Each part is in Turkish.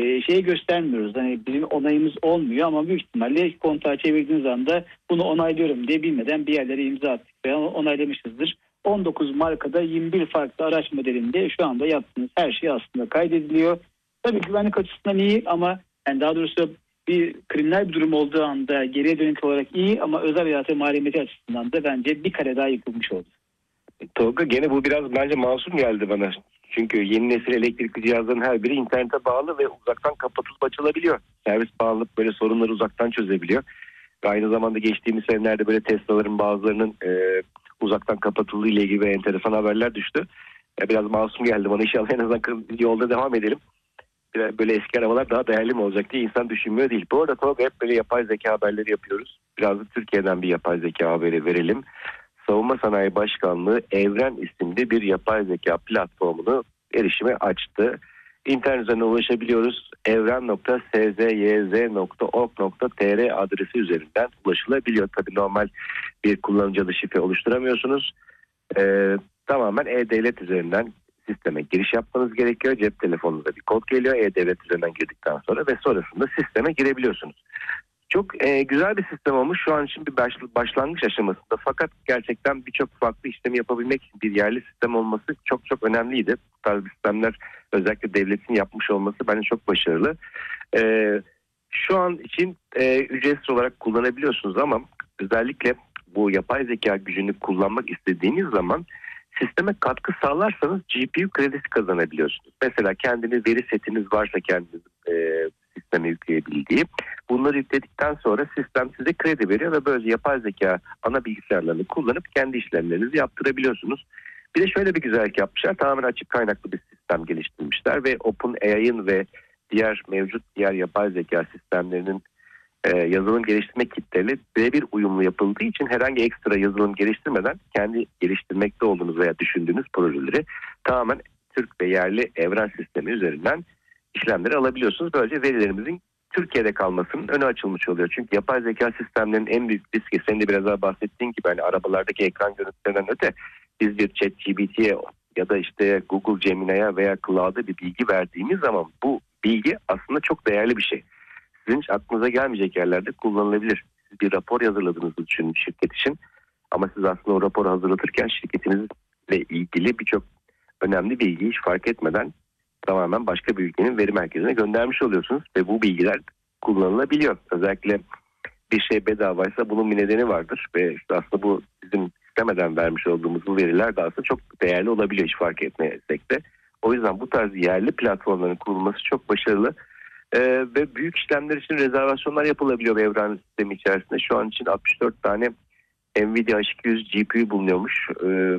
şey göstermiyoruz. Hani bizim onayımız olmuyor ama büyük ihtimalle kontağı çevirdiğiniz anda bunu onaylıyorum diye bilmeden bir yerlere imza attık veya onaylamışızdır. 19 markada 21 farklı araç modelinde şu anda yaptığınız her şey aslında kaydediliyor. Tabii güvenlik açısından iyi ama yani daha doğrusu bir kriminal bir durum olduğu anda geriye dönük olarak iyi ama özel hayatı mahremiyeti açısından da bence bir kare daha yıkılmış oldu. Tolga, gene bu biraz bence masum geldi bana. Çünkü yeni nesil elektrikli cihazların her biri internete bağlı ve uzaktan kapatılıp açılabiliyor. Servis bağlanıp böyle sorunları uzaktan çözebiliyor. Ve aynı zamanda geçtiğimiz senelerde böyle Tesla'ların bazılarının uzaktan kapatıldığı ile ilgili enteresan haberler düştü. Biraz masum geldi bana. İnşallah en azından yolda devam edelim. Böyle eski arabalar daha değerli mi olacak diye insan düşünmüyor değil. Bu arada Tolga, hep böyle yapay zeka haberleri yapıyoruz. Biraz da Türkiye'den bir yapay zeka haberi verelim. Savunma Sanayi Başkanlığı Evren isimli bir yapay zeka platformunu erişime açtı. İnternet üzerinden ulaşabiliyoruz. evren.szyz.org.tr adresi üzerinden ulaşılabiliyor. Tabii normal bir kullanıcı adı, şifre oluşturamıyorsunuz. Tamamen e-devlet üzerinden sisteme giriş yapmanız gerekiyor. Cep telefonunuza bir kod geliyor. E-devlet üzerinden girdikten sonra ve sonrasında sisteme girebiliyorsunuz. Çok güzel bir sistem olmuş. Şu an için bir başlangıç aşamasında. Fakat gerçekten birçok farklı işlemi yapabilmek için bir yerli sistem olması çok çok önemliydi. Bu tarz sistemler özellikle devletin yapmış olması bence çok başarılı. Şu an için ücretsiz olarak kullanabiliyorsunuz ama özellikle bu yapay zeka gücünü kullanmak istediğiniz zaman sisteme katkı sağlarsanız GPU kredisi kazanabiliyorsunuz. Mesela kendiniz veri setiniz varsa kendiniz sisteme yükleyebildiği. Bunları yükledikten sonra sistem size kredi veriyor ve böylece yapay zeka ana bilgisayarlarını kullanıp kendi işlemlerinizi yaptırabiliyorsunuz. Bir de şöyle bir güzellik yapmışlar. Tamamen açık kaynaklı bir sistem geliştirmişler ve OpenAI'ın ve mevcut diğer yapay zeka sistemlerinin yazılım geliştirme kitleri birebir uyumlu yapıldığı için herhangi ekstra yazılım geliştirmeden kendi geliştirmekte olduğunuz veya düşündüğünüz projeleri tamamen Türk ve yerli evren sistemi üzerinden işlemleri alabiliyorsunuz. Böylece verilerimizin Türkiye'de kalmasının önü açılmış oluyor. Çünkü yapay zeka sistemlerinin en büyük riski, senin de biraz daha bahsettiğin gibi, hani arabalardaki ekran görüntülerinden öte biz bir ChatGPT'ye ya da işte Google Gemini'ye veya Cloud'a bir bilgi verdiğimiz zaman bu bilgi aslında çok değerli bir şey. Sizin hiç aklınıza gelmeyecek yerlerde kullanılabilir. Siz bir rapor hazırladığınızı düşünün şirket için. Ama siz aslında o raporu hazırlatırken şirketinizle ilgili birçok önemli bilgiyi hiç fark etmeden tamamen başka bir ülkenin veri merkezine göndermiş oluyorsunuz. Ve bu bilgiler kullanılabiliyor. Özellikle bir şey bedavaysa bunun bir nedeni vardır. Ve işte aslında bu bizim istemeden vermiş olduğumuz bu veriler de aslında çok değerli olabiliyor hiç fark etmesek de. O yüzden bu tarz yerli platformların kurulması çok başarılı. Ve büyük işlemler için rezervasyonlar yapılabiliyor evren sistemi içerisinde. Şu an için 64 tane Nvidia H200 GPU bulunuyormuş.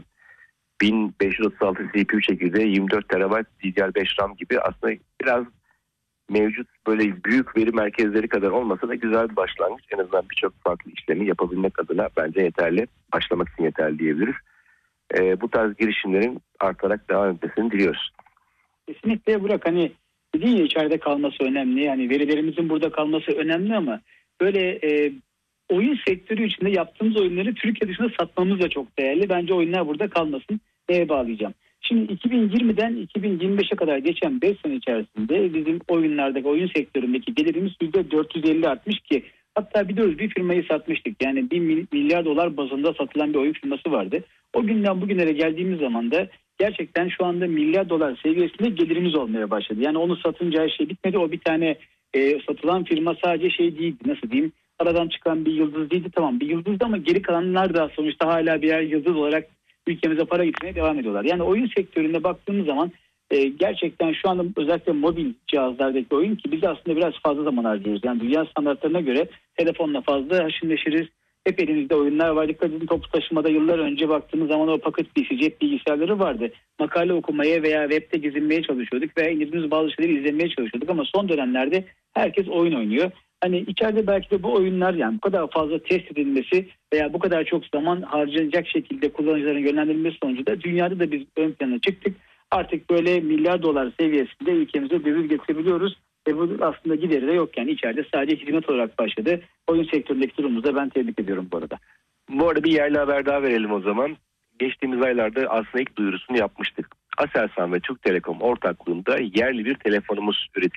1536 CPU çekirdeği, 24 TB DDR5 RAM gibi aslında biraz mevcut böyle büyük veri merkezleri kadar olmasa da güzel bir başlangıç. En azından birçok farklı işlemi yapabilmek adına bence yeterli. Başlamak için yeterli diyebiliriz. Bu tarz girişimlerin artarak devam etmesini diliyoruz. Kesinlikle Burak, hani dedin ya içeride kalması önemli. Yani verilerimizin burada kalması önemli ama böyle oyun sektörü içinde yaptığımız oyunları Türkiye dışında satmamız da çok değerli. Bence oyunlar burada kalmasın. Neye bağlayacağım? Şimdi 2020'den 2025'e kadar geçen 5 sene içerisinde bizim oyunlardaki, oyun sektöründeki gelirimiz %450 artmış ki hatta biliyoruz bir firmayı satmıştık. Yani 1 milyar dolar bazında satılan bir oyun firması vardı. O günden bugünlere geldiğimiz zaman da gerçekten şu anda milyar dolar seviyesinde gelirimiz olmaya başladı. Yani onu satınca her şey bitmedi. O bir tane satılan firma sadece şey değildi, nasıl diyeyim, aradan çıkan bir yıldız değildi. Tamam, bir yıldızdı ama geri kalanlar da sonuçta hala birer yıldız olarak ülkemize para getirmeye devam ediyorlar. Yani oyun sektöründe baktığımız zaman gerçekten şu anda özellikle mobil cihazlardaki oyun ki biz aslında biraz fazla zaman harcıyoruz. Yani dünya standartlarına göre telefonla fazla haşır neşiriz. Hep elimizde oyunlar var. Dikkat edin, toplu taşımada yıllar önce baktığımız zaman o paket PC, cep bilgisayarları vardı. Makale okumaya veya webde gezinmeye çalışıyorduk veya indirdiğimiz bazı şeyleri izlemeye çalışıyorduk ama son dönemlerde herkes oyun oynuyor. Hani içeride belki de bu oyunlar, yani bu kadar fazla test edilmesi veya bu kadar çok zaman harcanacak şekilde kullanıcıların yönlendirilmesi sonucu da dünyada da biz ön plana çıktık. Artık böyle milyar dolar seviyesinde ülkemize döviz getirebiliyoruz. Ve bu aslında gideri de yok, yani içeride sadece hizmet olarak başladı. Oyun sektöründeki durumumuzu da ben tebrik ediyorum bu arada. Bu arada bir yerli haber daha verelim o zaman. Geçtiğimiz aylarda aslında ilk duyurusunu yapmıştık. Aselsan ve Türk Telekom ortaklığında yerli bir telefonumuz üretildi.